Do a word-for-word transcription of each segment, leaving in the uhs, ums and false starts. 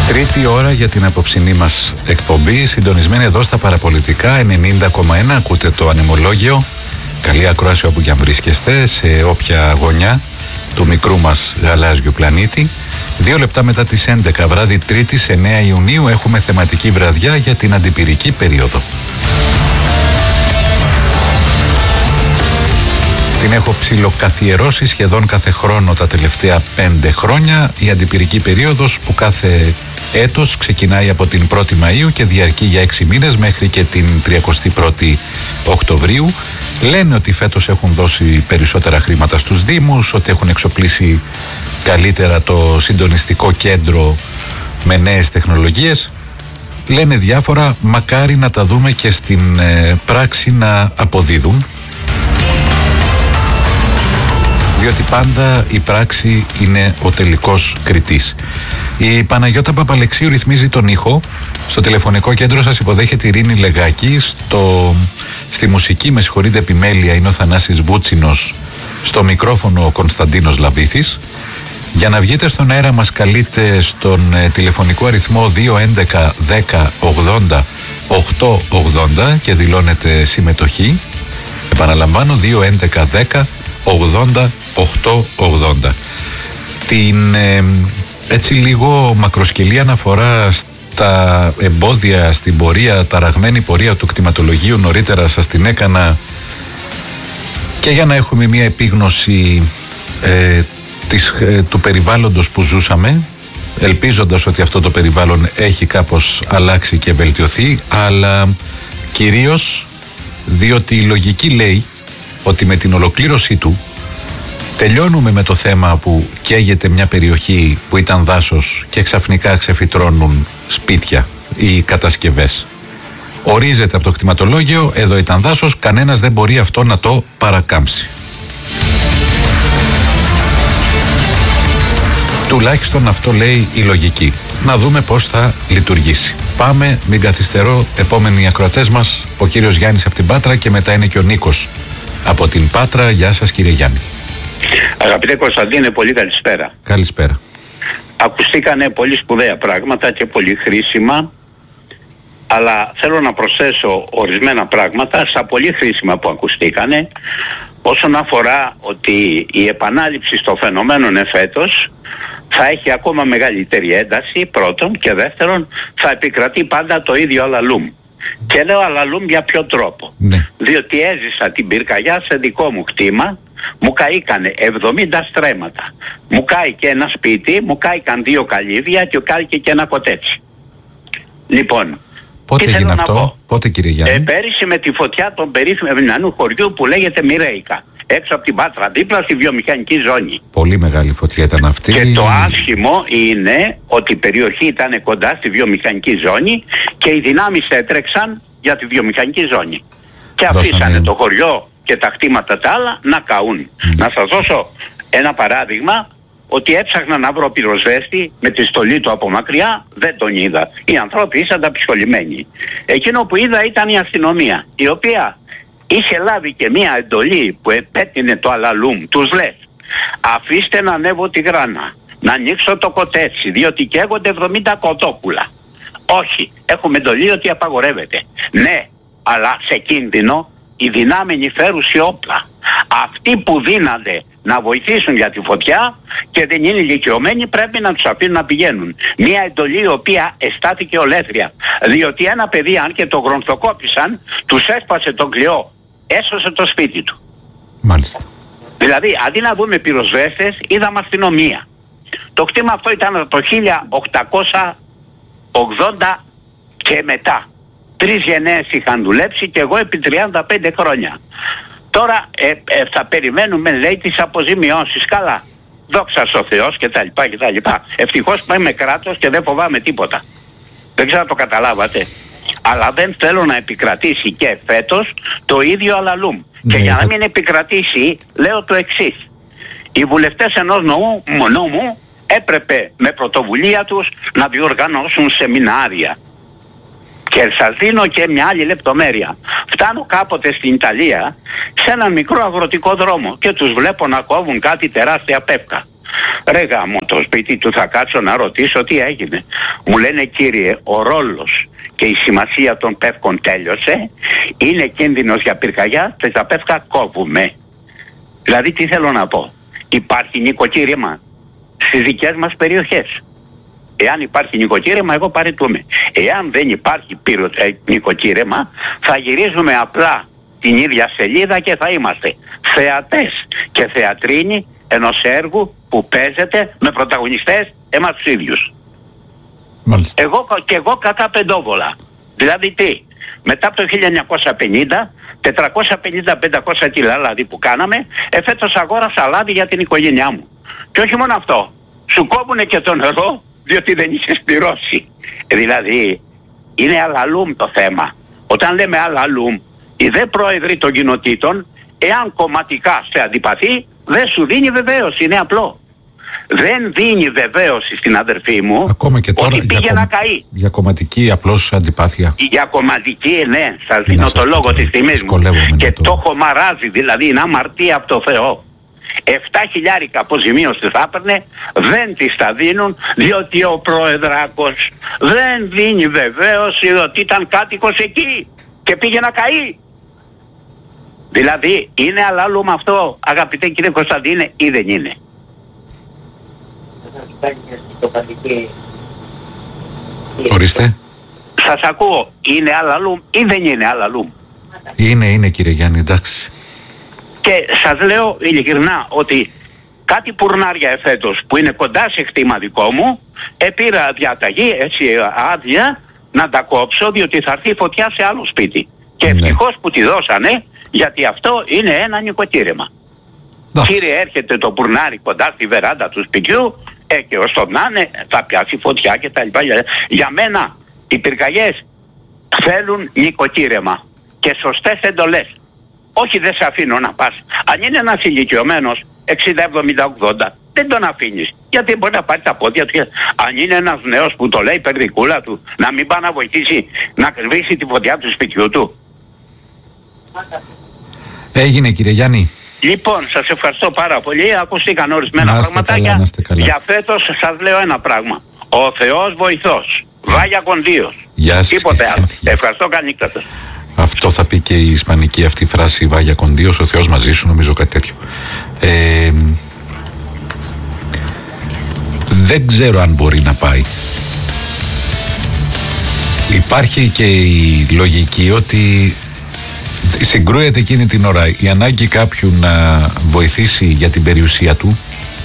Τρίτη ώρα για την απόψινή μας εκπομπή, συντονισμένη εδώ στα Παραπολιτικά ενενήντα κόμμα ένα. Ακούτε το ανεμολόγιο. Καλή ακρόαση όπου και αν βρίσκεστε, σε όποια γωνιά του μικρού μας γαλάζιου πλανήτη. Δύο λεπτά μετά τις έντεκα, βράδυ Τρίτης εννέα Ιουνίου, έχουμε θεματική βραδιά για την αντιπυρική περίοδο. Την έχω ψιλοκαθιερώσει σχεδόν κάθε χρόνο τα τελευταία πέντε χρόνια. Η αντιπυρική περίοδος που κάθε έτος ξεκινάει από την πρώτη Μαΐου και διαρκεί για έξι μήνες μέχρι και την τριαντάτη πρώτη Οκτωβρίου. Λένε ότι φέτος έχουν δώσει περισσότερα χρήματα στους Δήμους, ότι έχουν εξοπλίσει καλύτερα το συντονιστικό κέντρο με νέες τεχνολογίες. Λένε διάφορα, μακάρι να τα δούμε και στην ε, πράξη να αποδίδουν. Διότι πάντα η πράξη είναι ο τελικός κριτής. Η Παναγιώτα Παπαλεξίου ρυθμίζει τον ήχο. Στο τηλεφωνικό κέντρο σας υποδέχεται η Ειρήνη Λεγάκη. Στο, στη μουσική, με συγχωρείτε, επιμέλεια είναι ο Θανάσης Βούτσινος. Στο μικρόφωνο ο Κωνσταντίνος Λαβήθης. Για να βγείτε στον αέρα μας καλείτε στον ε, τηλεφωνικό αριθμό δύο έντεκα δέκα ογδόντα οκτακόσια ογδόντα και δηλώνετε συμμετοχή. Επαναλαμβάνω, δύο έντεκα δέκα ογδόντα οκτακόσια ογδόντα. Την ε, έτσι λίγο μακροσκελή αναφορά στα εμπόδια στην πορεία, ταραγμένη πορεία του κτηματολογίου νωρίτερα σας την έκανα και για να έχουμε μια επίγνωση ε, της, ε, του περιβάλλοντος που ζούσαμε, ελπίζοντας ότι αυτό το περιβάλλον έχει κάπως αλλάξει και βελτιωθεί, αλλά κυρίως διότι η λογική λέει ότι με την ολοκλήρωσή του τελειώνουμε με το θέμα που καίγεται μια περιοχή που ήταν δάσος και ξαφνικά ξεφυτρώνουν σπίτια ή κατασκευές. Ορίζεται από το κτηματολόγιο, εδώ ήταν δάσος, κανένας δεν μπορεί αυτό να το παρακάμψει. Τουλάχιστον αυτό λέει η λογική. Να δούμε πώς θα λειτουργήσει. Πάμε, μην καθυστερώ, επόμενοι ακροατές μας, ο κύριος Γιάννης από την Πάτρα και μετά είναι και ο Νίκος από την Πάτρα. Γεια σας κύριε Γιάννη. Αγαπητέ Κωνσταντίνε, πολύ καλησπέρα. Καλησπέρα. Ακουστήκανε πολύ σπουδαία πράγματα και πολύ χρήσιμα, αλλά θέλω να προσθέσω ορισμένα πράγματα στα πολύ χρήσιμα που ακουστήκανε, όσον αφορά ότι η επανάληψη στο φαινομένων εφέτος θα έχει ακόμα μεγαλύτερη ένταση, πρώτον, και δεύτερον θα επικρατεί πάντα το ίδιο αλαλούμ. Και λέω αλαλούμ για ποιο τρόπο? Ναι. Διότι έζησα την πυρκαγιά σε δικό μου κτήμα, μου καήκανε εβδομήντα στρέμματα, μου κάηκε ένα σπίτι, μου κάηκαν δύο καλύδια και κάηκε και ένα κοτέτσι. Λοιπόν, πότε έγινε αυτό, πότε κύριε Γιάννη? Ε, πέρυσι με τη φωτιά των περίφημου χωριού που λέγεται Μοιραίικα, έξω από την Πάτρα, δίπλα στη βιομηχανική ζώνη. Πολύ μεγάλη φωτιά ήταν αυτή. Και το άσχημο είναι ότι η περιοχή ήταν κοντά στη βιομηχανική ζώνη και οι δυνάμεις έτρεξαν για τη βιομηχανική ζώνη. Και Δώσαμε... αφήσανε το χωριό και τα κτήματα τα άλλα να καούν. Mm. Να σας δώσω ένα παράδειγμα, ότι έψαχνα να βρω πυροσβέστη με τη στολή του από μακριά, δεν τον είδα. Οι άνθρωποι ήσαν ταπισχολημένοι. Εκείνο που είδα ήταν η αστυνομία, η οποία είχε λάβει και μία εντολή που επέτεινε το αλαλούμ. Τους λες, αφήστε να ανέβω τη γράνα, να ανοίξω το κοτέτσι, διότι καίγονται εβδομήντα κοτόπουλα. Όχι, έχουμε εντολή ότι απαγορεύεται. Ναι, αλλά σε κίνδυνο οι δυνάμενοι φέρουσι όπλα. Αυτοί που δίνανται να βοηθήσουν για τη φωτιά και δεν είναι ηλικιωμένοι πρέπει να τους αφήνουν να πηγαίνουν. Μία εντολή η οποία εστάθηκε ολέθρια. Διότι ένα παιδί, αν και το γρονθοκόπησαν, τους έσπασε τον κλειό, έσωσε το σπίτι του. Μάλιστα. Δηλαδή αντί να δούμε πυροσβέστες είδαμε αστυνομία. Το κτήμα αυτό ήταν το χίλια οκτακόσια ογδόντα και μετά. Τρεις γενναίες είχαν δουλέψει και εγώ επί τριάντα πέντε χρόνια. Τώρα ε, ε, θα περιμένουμε, λέει, τις αποζημιώσεις. Καλά, δόξα στο Θεός και τα λοιπά και τα λοιπά. Ευτυχώς που είμαι κράτος και δεν φοβάμαι τίποτα. Δεν ξέρω αν το καταλάβατε. Αλλά δεν θέλω να επικρατήσει και φέτος το ίδιο αλαλούμ. Ναι. Και για να μην επικρατήσει λέω το εξής. Οι βουλευτές ενός νόμου, νόμου έπρεπε με πρωτοβουλία τους να διοργανώσουν σεμινάρια. Και σας δίνω και μια άλλη λεπτομέρεια. Φτάνω κάποτε στην Ιταλία σε έναν μικρό αγροτικό δρόμο και τους βλέπω να κόβουν κάτι τεράστια πεύκα. Ρε γάμο το σπίτι του, θα κάτσω να ρωτήσω τι έγινε. Μου λένε κύριε, ο ρόλος και η σημασία των πεύκων τέλειωσε, είναι κίνδυνος για πυρκαγιά και τα πεύκα κόβουμε. Δηλαδή τι θέλω να πω, υπάρχει νοικοκύρεμα στις δικές μας περιοχές. Εάν υπάρχει νοικοκύρεμα, εγώ παραιτούμε. Εάν δεν υπάρχει πυρο, ε, νοικοκύρεμα, θα γυρίζουμε απλά την ίδια σελίδα και θα είμαστε θεατές και θεατρίνοι ενός έργου που παίζεται με πρωταγωνιστές εμάς τους ίδιους. Μάλιστα. Εγώ και εγώ κατά πεντόβολα. Δηλαδή τι, μετά από το χίλια εννιακόσια πενήντα, τετρακόσια πενήντα με πεντακόσια κιλά λάδι που κάναμε, εφέτος αγόρασα λάδι για την οικογένειά μου. Και όχι μόνο αυτό, σου κόβουνε και το νερό διότι δεν είχες πληρώσει. Δηλαδή είναι αλαλούμ το θέμα. Όταν λέμε αλαλούμ, οι δε πρόεδροι των κοινοτήτων, εάν κομματικά σε αντιπαθεί, δεν σου δίνει βεβαίωση, είναι απλό. Δεν δίνει βεβαίωση στην αδερφή μου ακόμα και τώρα, ότι πήγε για, να καεί. Για κομματική απλώς αντιπάθεια. Για κομματική, ναι, σας δίνω το λόγο της τιμής μου. Και το, το χωμαράζει, δηλαδή είναι αμαρτία από το Θεό. Εφτά χιλιάρικα αποζημίωση θα έπαιρνε, δεν της τα δίνουν, διότι ο πρόεδρακος δεν δίνει βεβαίωση ότι ήταν κάτοικος εκεί και πήγε να καεί. Δηλαδή είναι αλλάλου με αυτό, αγαπητέ κύριε Κωνσταντίνε, ή δεν είναι? Ορίστε. Σας ακούω, είναι αλλαλούμ ή δεν είναι αλλαλούμ? Είναι, είναι κύριε Γιάννη, εντάξει. Και σας λέω ειλικρινά ότι κάτι πουρνάρια εφέτος που είναι κοντά σε χτήμα δικό μου, επήρα διαταγή, έτσι άδεια, να τα κόψω διότι θα έρθει φωτιά σε άλλο σπίτι. Και ναι. Ευτυχώς που τη δώσανε, γιατί αυτό είναι ένα νοικοκύρεμα. Κύριε, έρχεται το πουρνάρι κοντά στη βεράντα του σπιτιού, ε, και ως το να είναι θα πιάσει φωτιά και τα λοιπά. Για μένα οι πυρκαγιές θέλουν νοικοκύρεμα και σωστές εντολές. Όχι, δεν σε αφήνω να πας. Αν είναι ένας ηλικιωμένος εξήντα, εβδομήντα, ογδόντα, δεν τον αφήνεις. Γιατί μπορεί να πάρει τα πόδια του. Αν είναι ένας νέος που το λέει περδικούλα του, να μην πάει να βοηθήσει να κρυβήσει τη φωτιά του σπιτιού του. Έγινε κύριε Γιάννη. Λοιπόν, σας ευχαριστώ πάρα πολύ. Ακούστηκαν ορισμένα πραγματάκια. Για φέτος σας λέω ένα πράγμα. Ο Θεός βοηθός. Βάγια κοντίος. Τίποτε άλλο. Ευχαριστώ, καλή νύχτα σας. Αυτό θα πει και η ισπανική αυτή φράση, Βάγια κοντίος, ο Θεός μαζί σου, νομίζω κάτι τέτοιο. Ε, δεν ξέρω αν μπορεί να πάει. Υπάρχει και η λογική ότι συγκρούεται εκείνη την ώρα η ανάγκη κάποιου να βοηθήσει για την περιουσία του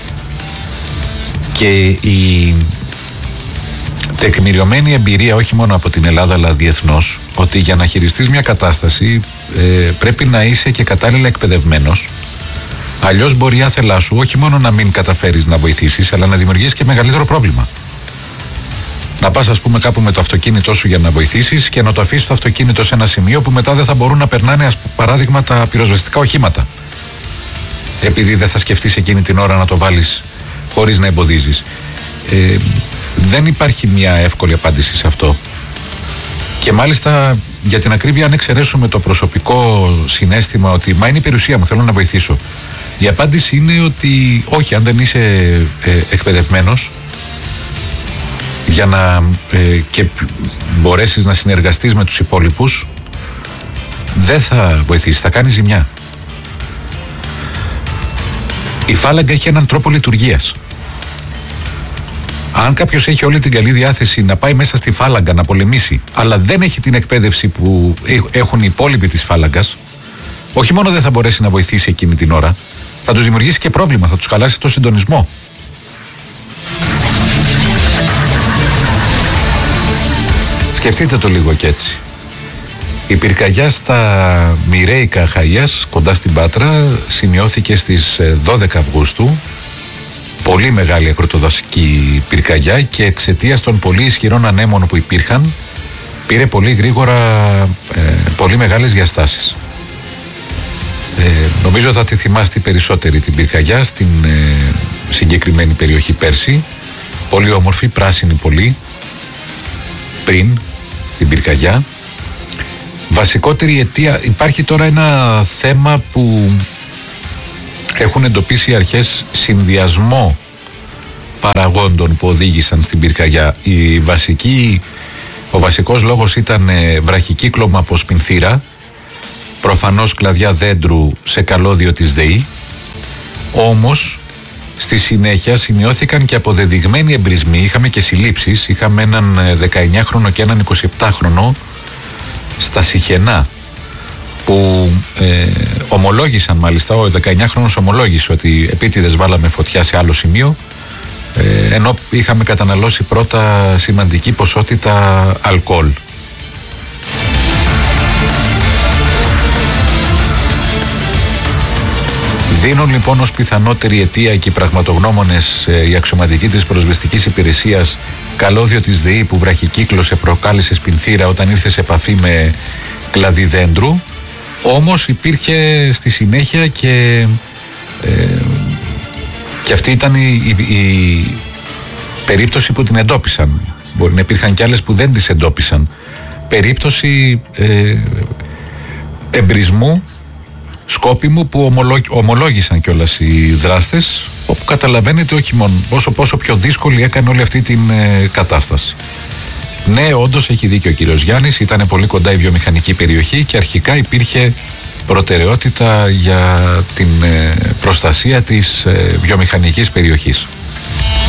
και η τεκμηριωμένη εμπειρία όχι μόνο από την Ελλάδα αλλά διεθνώς, ότι για να χειριστείς μια κατάσταση ε, πρέπει να είσαι και κατάλληλα εκπαιδευμένος, αλλιώς μπορεί η άθελά σου όχι μόνο να μην καταφέρεις να βοηθήσεις αλλά να δημιουργήσεις και μεγαλύτερο πρόβλημα. Να πας ας πούμε κάπου με το αυτοκίνητό σου για να βοηθήσεις και να το αφήσεις το αυτοκίνητο σε ένα σημείο που μετά δεν θα μπορούν να περνάνε, ας παράδειγμα, τα πυροσβεστικά οχήματα, επειδή δεν θα σκεφτείς εκείνη την ώρα να το βάλεις χωρίς να εμποδίζεις. Ε, δεν υπάρχει μια εύκολη απάντηση σε αυτό. Και μάλιστα, για την ακρίβεια, αν εξαιρέσουμε το προσωπικό συναίσθημα ότι μα είναι η περιουσία μου, θέλω να βοηθήσω, η απάντηση είναι ότι όχι, αν δεν είσαι ε, εκπαιδευμένος για να ε, και μπορέσεις να συνεργαστείς με τους υπόλοιπους, δεν θα βοηθήσεις, θα κάνεις ζημιά. Η φάλαγγα έχει έναν τρόπο λειτουργίας. Αν κάποιος έχει όλη την καλή διάθεση να πάει μέσα στη φάλαγγα να πολεμήσει, αλλά δεν έχει την εκπαίδευση που έχουν οι υπόλοιποι της φάλαγγας, όχι μόνο δεν θα μπορέσει να βοηθήσει εκείνη την ώρα, θα τους δημιουργήσει και πρόβλημα, θα τους χαλάσει το συντονισμό. Σκεφτείτε το λίγο και έτσι. Η πυρκαγιά στα Μοιραίικα Αχαΐας, κοντά στην Πάτρα, σημειώθηκε στις δώδεκα Αυγούστου. Πολύ μεγάλη ακροτοδασική πυρκαγιά και εξαιτίας των πολύ ισχυρών ανέμων που υπήρχαν πήρε πολύ γρήγορα ε, πολύ μεγάλες διαστάσεις. Ε, νομίζω θα τη θυμάστε περισσότερη την πυρκαγιά στην ε, συγκεκριμένη περιοχή πέρσι. Πολύ όμορφη, πράσινη πολύ, πριν την πυρκαγιά. Βασικότερη αιτία, υπάρχει τώρα ένα θέμα που έχουν εντοπίσει οι αρχές, συνδυασμό παραγόντων που οδήγησαν στην πυρκαγιά. Η βασική, ο βασικός λόγος ήταν ε, βραχικύκλωμα από σπινθήρα, προφανώς κλαδιά δέντρου σε καλώδιο της ΔΕΗ, όμως στη συνέχεια σημειώθηκαν και αποδεδειγμένοι εμπρισμοί, είχαμε και συλλήψεις, είχαμε έναν δεκαεννιάχρονο και έναν εικοσιεπτάχρονο στα Σιχενά που ε, ομολόγησαν, μάλιστα ο δεκαεννιάχρονος ομολόγησε ότι επίτηδες βάλαμε φωτιά σε άλλο σημείο, ε, ενώ είχαμε καταναλώσει πρώτα σημαντική ποσότητα αλκοόλ. Δίνουν λοιπόν ως πιθανότερη αιτία και οι πραγματογνώμονες, ε, η αξιωματική της προσβεστικής υπηρεσίας, καλώδιο της ΔΕΗ που βραχικύκλωσε, προκάλεσε σπινθήρα όταν ήρθε σε επαφή με κλαδί δέντρου. Όμως υπήρχε στη συνέχεια και ε, και αυτή ήταν η, η, η περίπτωση που την εντόπισαν. Μπορεί να υπήρχαν κι άλλες που δεν τις εντόπισαν. Περίπτωση ε, εμπρισμού σκόπιμου που ομολό, ομολόγησαν κιόλας οι δράστες, όπου καταλαβαίνετε όχι μόνο πόσο, πόσο πιο δύσκολη έκανε όλη αυτή την ε, κατάσταση. Ναι, όντως έχει δίκιο ο κύριος Γιάννης, ήταν πολύ κοντά η βιομηχανική περιοχή και αρχικά υπήρχε προτεραιότητα για την ε, προστασία της ε, βιομηχανικής περιοχής.